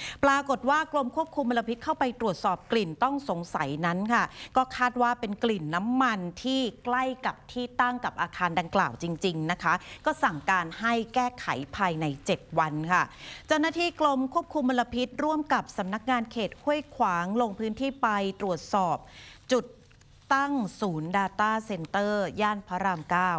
ปรากฏว่ากรมควบคุมมลพิษเข้าไปตรวจสอบกลิ่นต้องสงสัยนั้นค่ะก็คาดว่าเป็นกลิ่นน้ำมันที่ใกล้กับที่ตั้งกับอาคารดังกล่าวจริงๆนะคะก็สั่งการให้แก้ไขภายใน7 วันค่ะเจ้าหน้าที่กรมควบคุมมลพิษร่วมกับสำนักงานเขตห้วยขวางลงพื้นที่ไปตรวจสอบจุดตั้งศูนย์ Data Center ย่านพระราม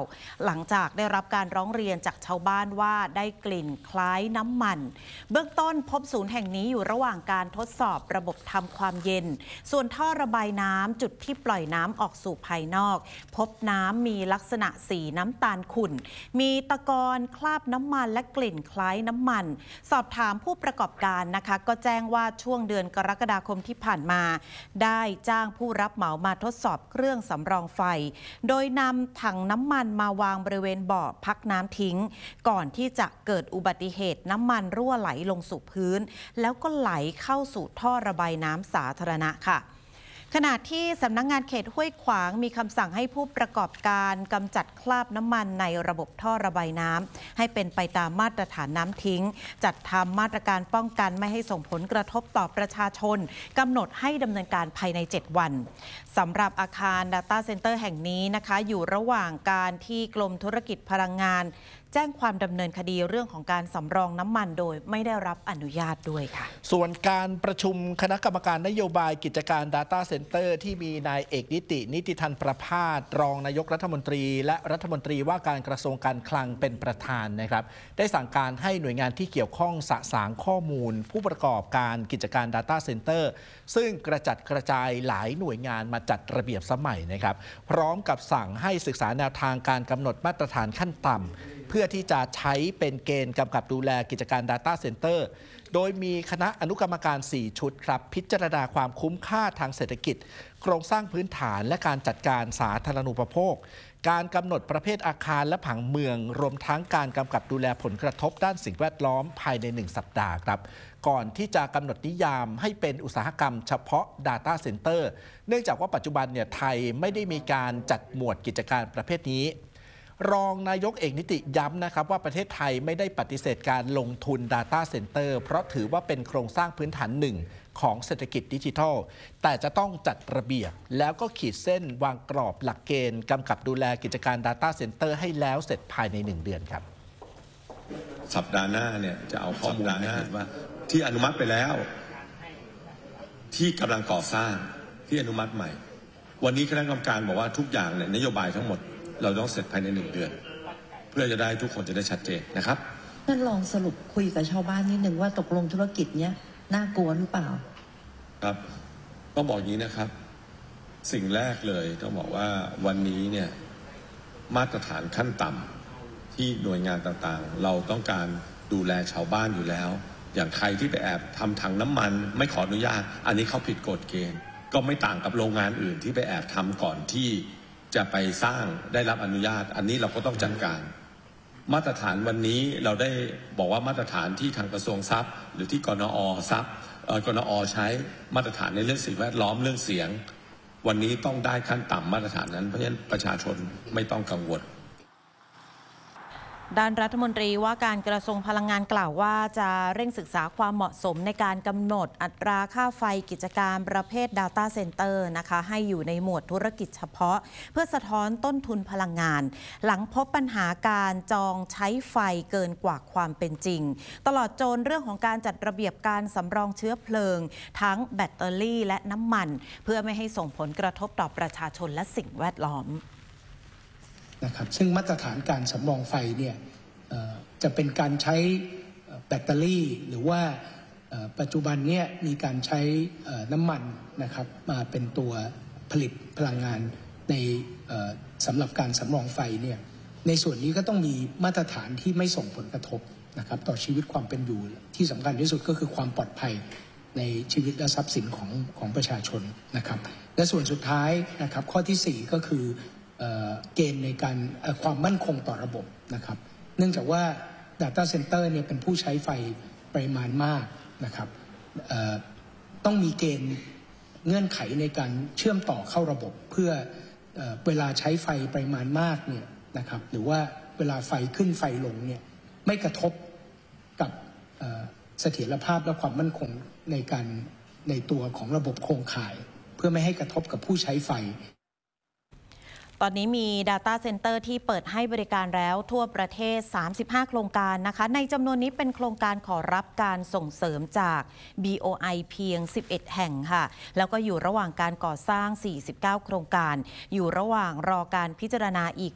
9 หลังจากได้รับการร้องเรียนจากชาวบ้านว่าได้กลิ่นคล้ายน้ำมันเบื้องต้นพบศูนย์แห่งนี้อยู่ระหว่างการทดสอบระบบทำความเย็นส่วนท่อระบายน้ำจุดที่ปล่อยน้ำออกสู่ภายนอกพบน้ำมีลักษณะสีน้ำตาลขุ่นมีตะกอนคราบน้ำมันและกลิ่นคล้ายน้ำมันสอบถามผู้ประกอบการนะคะก็แจ้งว่าช่วงเดือนกรกฎาคมที่ผ่านมาได้จ้างผู้รับเหมามาทดสอบเครื่องสำรองไฟโดยนำถังน้ำมันมาวางบริเวณบ่อพักน้ำทิ้งก่อนที่จะเกิดอุบัติเหตุน้ำมันรั่วไหลลงสู่พื้นแล้วก็ไหลเข้าสู่ท่อระบายน้ำสาธารณะค่ะขณะที่สำนักงานเขตห้วยขวางมีคำสั่งให้ผู้ประกอบการกำจัดคราบน้ำมันในระบบท่อระบายน้ำให้เป็นไปตามมาตรฐานน้ำทิ้งจัดทำมาตรการป้องกันไม่ให้ส่งผลกระทบต่อประชาชนกำหนดให้ดำเนินการภายใน7 วันสำหรับอาคาร Data Center แห่งนี้นะคะอยู่ระหว่างการที่กรมธุรกิจพลังงานแจ้งความดำเนินคดีเรื่องของการสำรองน้ำมันโดยไม่ได้รับอนุญาตด้วยค่ะส่วนการประชุมคณะกรรมการนโยบายกิจการ Data Center ที่มีนายเอกนิติธันประภาสรองนายกรัฐมนตรีและรัฐมนตรีว่าการกระทรวงการคลังเป็นประธานนะครับได้สั่งการให้หน่วยงานที่เกี่ยวข้องสะสางข้อมูลผู้ประกอบการกิจการ Data Center ซึ่งกระจัดกระจายหลายหน่วยงานมาจัดระเบียบสมัยนะครับพร้อมกับสั่งให้ศึกษาแนวทางการกำหนดมาตรฐานขั้นต่ำเพื่อที่จะใช้เป็นเกณฑ์กำกับดูแลกิจการ Data Center โดยมีคณะอนุกรรมการ 4 ชุดครับพิจารณาความคุ้มค่าทางเศรษฐกิจโครงสร้างพื้นฐานและการจัดการสาธารณูปโภคการกำหนดประเภทอาคารและผังเมืองรวมทั้งการกำกับดูแลผลกระทบด้านสิ่งแวดล้อมภายใน1 สัปดาห์ครับก่อนที่จะกำหนดนิยามให้เป็นอุตสาหกรรมเฉพาะ Data Center เนื่องจากว่าปัจจุบันเนี่ยไทยไม่ได้มีการจัดหมวดกิจการประเภทนี้รองนายกเอกนิติย้ำนะครับว่าประเทศไทยไม่ได้ปฏิเสธการลงทุน Data Center เพราะถือว่าเป็นโครงสร้างพื้นฐานหนึ่งของเศรษฐกิจดิจิทัลแต่จะต้องจัดระเบียบแล้วก็ขีดเส้นวางกรอบหลักเกณฑ์กำกับดูแลกิจการ Data Center ให้แล้วเสร็จภายใน1 เดือนครับสัปดาห์หน้าเนี่ยจะเอาข้อมูลให้เห็นว่าที่อนุมัติไปแล้วที่กำลังก่อสร้างที่อนุมัติใหม่วันนี้คณะกรรมการบอกว่าทุกอย่างเนี่ยนโยบายทั้งหมดเราต้องเสร็จภายใน1 เดือนเพื่อจะได้ทุกคนจะได้ชัดเจนนะครับท่านลองสรุปคุยกับชาวบ้านนิดนึงว่าตกลงธุรกิจเนี้ยน่ากลัวหรือเปล่าครับต้องบอกอย่างนี้นะครับสิ่งแรกเลยต้องบอกว่าวันนี้เนี่ยมาตรฐานขั้นต่ำที่หน่วยงานต่างๆเราต้องการดูแลชาวบ้านอยู่แล้วอย่างใครที่ไปแอบทำถังน้ำมันไม่ขออนุญาตอันนี้เขาผิดกฎเกณฑ์ก็ไม่ต่างกับโรงงานอื่นที่ไปแอบทำก่อนที่จะไปสร้างได้รับอนุญาตอันนี้เราก็ต้องจัดการมาตรฐานวันนี้เราได้บอกว่ามาตรฐานที่ทางกระทรวงทรัพย์หรือที่กนอ.ทรัพย์กนอ.ใช้มาตรฐานในเรื่องสิ่งแวดล้อมเรื่องเสียงวันนี้ต้องได้ขั้นต่ำมาตรฐานนั้นเพราะฉะนั้นประชาชนไม่ต้องกังวลด้านรัฐมนตรีว่าการกระทรวงพลังงานกล่าวว่าจะเร่งศึกษาความเหมาะสมในการกำหนดอัตราค่าไฟกิจการประเภท Data Center นะคะให้อยู่ในหมวดธุรกิจเฉพาะเพื่อสะท้อนต้นทุนพลังงานหลังพบปัญหาการจองใช้ไฟเกินกว่าความเป็นจริงตลอดจนเรื่องของการจัดระเบียบการสำรองเชื้อเพลิงทั้งแบตเตอรี่และน้ำมันเพื่อไม่ให้ส่งผลกระทบต่อประชาชนและสิ่งแวดล้อมนะครับซึ่งมาตรฐานการสำรองไฟเนี่ยจะเป็นการใช้แบตเตอรี่หรือว่าปัจจุบันเนี่ยมีการใช้น้ำมันนะครับมาเป็นตัวผลิตพลังงานในสำหรับการสำรองไฟเนี่ยในส่วนนี้ก็ต้องมีมาตรฐานที่ไม่ส่งผลกระทบนะครับต่อชีวิตความเป็นอยู่ที่สำคัญที่สุดก็คือความปลอดภัยในชีวิตและทรัพย์สินของประชาชนนะครับและส่วนสุดท้ายนะครับข้อที่4ก็คือเกณฑ์ในการความมั่นคงต่อระบบนะครับเนื่องจากว่า Data Center เนี่ยเป็นผู้ใช้ไฟปริมาณมากนะครับต้องมีเกณฑ์เงื่อนไขในการเชื่อมต่อเข้าระบบเพื่อเวลาใช้ไฟปริมาณมากเนี่ยนะครับหรือว่าเวลาไฟขึ้นไฟลงเนี่ยไม่กระทบกับเสถียรภาพและความมั่นคงในตัวของระบบโครงข่ายเพื่อไม่ให้กระทบกับผู้ใช้ไฟตอนนี้มี Data Center ที่เปิดให้บริการแล้วทั่วประเทศ 35 โครงการนะคะในจำนวนนี้เป็นโครงการขอรับการส่งเสริมจาก BOI เพียง 11 แห่งค่ะแล้วก็อยู่ระหว่างการก่อสร้าง 49 โครงการอยู่ระหว่างรอการพิจารณาอีก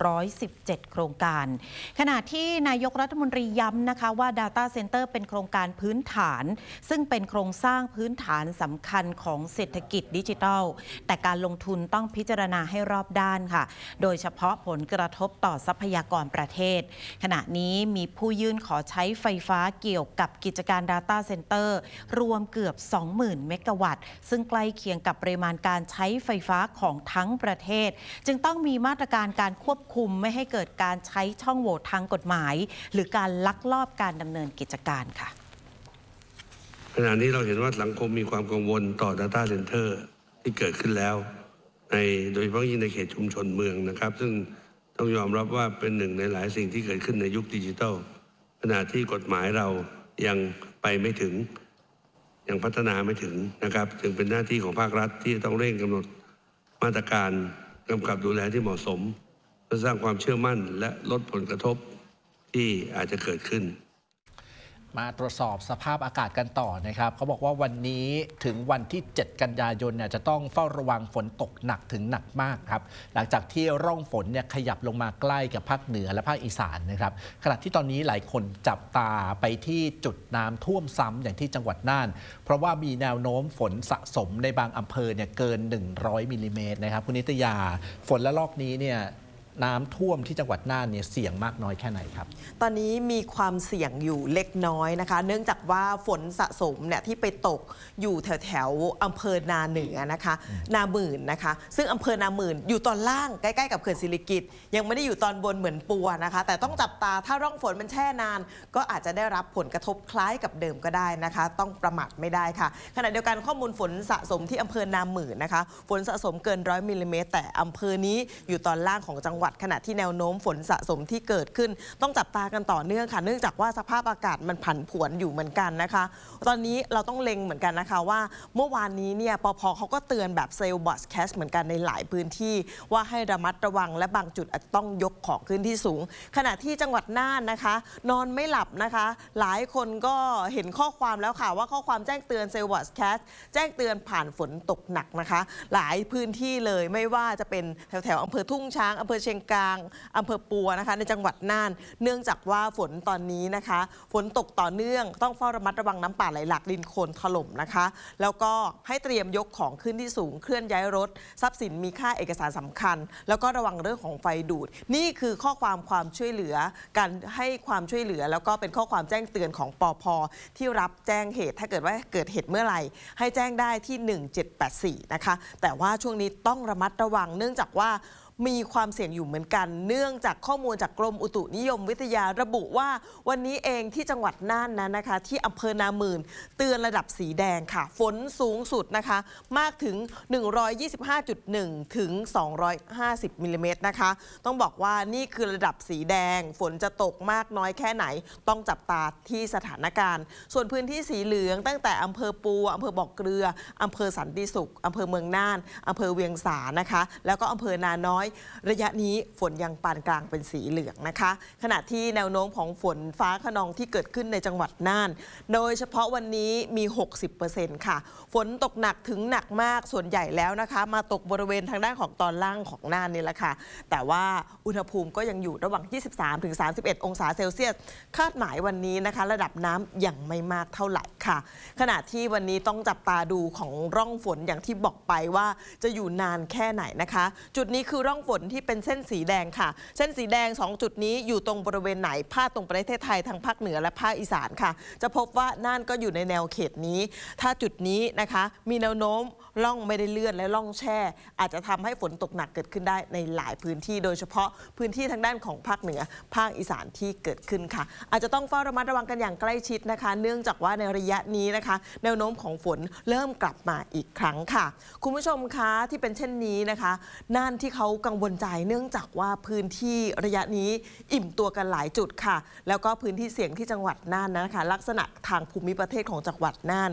117 โครงการขณะที่นายกรัฐมนตรีย้ำนะคะว่า Data Center เป็นโครงการพื้นฐานซึ่งเป็นโครงสร้างพื้นฐานสำคัญของเศรษฐกิจดิจิทัลแต่การลงทุนต้องพิจารณาให้รอบด้านค่ะโดยเฉพาะผลกระทบต่อทรัพยากรประเทศขณะนี้มีผู้ยื่นขอใช้ไฟฟ้าเกี่ยวกับกิจการ Data Center รวมเกือบ 20,000 เมกะวัตต์ซึ่งใกล้เคียงกับปริมาณการใช้ไฟฟ้าของทั้งประเทศจึงต้องมีมาตรการการควบคุมไม่ให้เกิดการใช้ช่องโหว่ทางกฎหมายหรือการลักลอบการดำเนินกิจการค่ะขณะนี้เราเห็นว่าสังคมมีความกังวลต่อ Data Center ที่เกิดขึ้นแล้วโดยเฉพาะยิ่งในเขตชุมชนเมืองนะครับซึ่งต้องยอมรับว่าเป็นหนึ่งในหลายสิ่งที่เกิดขึ้นในยุคดิจิทัลขณะที่กฎหมายเรายังไปไม่ถึงยังพัฒนาไม่ถึงนะครับจึงเป็นหน้าที่ของภาครัฐที่ต้องเร่งกำหนดมาตรการกำกับดูแลที่เหมาะสมเพื่อสร้างความเชื่อมั่นและลดผลกระทบที่อาจจะเกิดขึ้นมาตรวจสอบสภาพอากาศกันต่อนะครับเขาบอกว่าวันนี้ถึงวันที่ 7 กันยายนจะต้องเฝ้าระวังฝนตกหนักถึงหนักมากครับหลังจากที่ร่องฝนขยับลงมาใกล้กับภาคเหนือและภาคอีสานนะครับขณะที่ตอนนี้หลายคนจับตาไปที่จุดน้ำท่วมซ้ำอย่างที่จังหวัดน่านเพราะว่ามีแนวโน้มฝนสะสมในบางอำเภอเกิน100มิลลิเมตรนะครับคุณนิตยาฝนละลอกนี้น้ำท่วมที่จังหวัดน่านเสี่ยงมากน้อยแค่ไหนครับตอนนี้มีความเสี่ยงอยู่เล็กน้อยนะคะเนื่องจากว่าฝนสะสมที่ไปตกอยู่แถวอำเภอนาเหนือนะคะนาหมื่นนะคะซึ่งอำเภอนาหมื่นอยู่ตอนล่างใกล้ๆกับเขื่อนศิริกิติ์ยังไม่ได้อยู่ตอนบนเหมือนปัวนะคะแต่ต้องจับตาถ้าร่องฝนมันแช่นานก็อาจจะได้รับผลกระทบคล้ายกับเดิมก็ได้นะคะต้องประมาทไม่ได้ค่ะขณะเดียวกันข้อมูลฝนสะสมที่อำเภอนาหมื่นนะคะฝนสะสมเกิน100มิลลิเมตรแต่อำเภอนี้อยู่ตอนล่างของจังหวัดขณะที่แนวโน้มฝนสะสมที่เกิดขึ้นต้องจับตากันต่อเนื่องค่ะเนื่องจากว่าสภาพอากาศมันผันผวนอยู่เหมือนกันนะคะตอนนี้เราต้องเล็งเหมือนกันนะคะว่าเมื่อวานนี้ปภ.เขาก็เตือนแบบเซลล์บอสแคสเหมือนกันในหลายพื้นที่ว่าให้ระมัดระวังและบางจุดอาจจะต้องยกของขึ้นที่สูงขณะที่จังหวัดน่านนะคะนอนไม่หลับนะคะหลายคนก็เห็นข้อความแล้วค่ะว่าข้อความแจ้งเตือนเซลล์บอสแคสแจ้งเตือนผ่านฝนตกหนักนะคะหลายพื้นที่เลยไม่ว่าจะเป็นแถวอำเภอทุ่งช้างอำเภอเชียงกลางอำเภอปัวนะคะในจังหวัดน่านเนื่องจากว่าฝนตอนนี้นะคะฝนตกต่อเนื่องต้องเฝ้าระมัดระวังน้ำป่าไหลหลากดินโคลนถล่มนะคะแล้วก็ให้เตรียมยกของขึ้นที่สูงเคลื่อนย้ายรถทรัพย์สินมีค่าเอกสารสำคัญแล้วก็ระวังเรื่องของไฟดูดนี่คือข้อความช่วยเหลือการให้ความช่วยเหลือแล้วก็เป็นข้อความแจ้งเตือนของปภ.ที่รับแจ้งเหตุถ้าเกิดว่าเกิดเหตุเมื่อไหร่ให้แจ้งได้ที่1784นะคะแต่ว่าช่วงนี้ต้องระมัดระวังเนื่องจากว่ามีความเสี่ยงอยู่เหมือนกันเนื่องจากข้อมูลจากกรมอุตุนิยมวิทยาระบุว่าวันนี้เองที่จังหวัดน่านนั้นนะคะที่อำเภอนาหมื่นเตือนระดับสีแดงค่ะฝนสูงสุดนะคะมากถึง 125.1 ถึง 250 มิลลิเมตรนะคะต้องบอกว่านี่คือระดับสีแดงฝนจะตกมากน้อยแค่ไหนต้องจับตาที่สถานการณ์ส่วนพื้นที่สีเหลืองตั้งแต่อำเภอปัวอำเภอบ่อเกลืออำเภอสันติสุขอำเภอเมืองน่านอำเภอเวียงสานะคะแล้วก็อำเภอนาน้อยระยะนี้ฝนยังปานกลางเป็นสีเหลืองนะคะขณะที่แนวโน้มของฝนฟ้าคะนองที่เกิดขึ้นในจังหวัดน่านโดยเฉพาะวันนี้มี 60% ค่ะฝนตกหนักถึงหนักมากส่วนใหญ่แล้วนะคะมาตกบริเวณทางด้านของตอนล่างของน่านนี่แหละค่ะแต่ว่าอุณหภูมิก็ยังอยู่ระหว่าง 23-31 องศาเซลเซียสคาดหมายวันนี้นะคะระดับน้ำยังไม่มากเท่าไหร่ค่ะขณะที่วันนี้ต้องจับตาดูของร่องฝนอย่างที่บอกไปว่าจะอยู่นานแค่ไหนนะคะจุดนี้คือร่องฝนที่เป็นเส้นสีแดงค่ะเส้นสีแดง2จุดนี้อยู่ตรงบริเวณไหนภาคตรงประเทศไทยทางภาคเหนือและภาคอีสานค่ะจะพบว่าน่านก็อยู่ในแนวเขตนี้ถ้าจุดนี้นะคะมีแนวโน้มร่องไม่ได้เลื่อนและร่องแช่อาจจะทำให้ฝนตกหนักเกิดขึ้นได้ในหลายพื้นที่โดยเฉพาะพื้นที่ทางด้านของภาคเหนือภาคอีสานที่เกิดขึ้นค่ะอาจจะต้องเฝ้าระมัดระวังกันอย่างใกล้ชิดนะคะเนื่องจากว่าในระยะนี้นะคะแนวโน้มของฝนเริ่มกลับมาอีกครั้งค่ะคุณผู้ชมคะที่เป็นเช่นนี้นะคะน่านที่เขากังวลใจเนื่องจากว่าพื้นที่ระยะนี้อิ่มตัวกันหลายจุดค่ะแล้วก็พื้นที่เสี่ยงที่จังหวัดน่านนะคะลักษณะทางภูมิประเทศของจังหวัดน่าน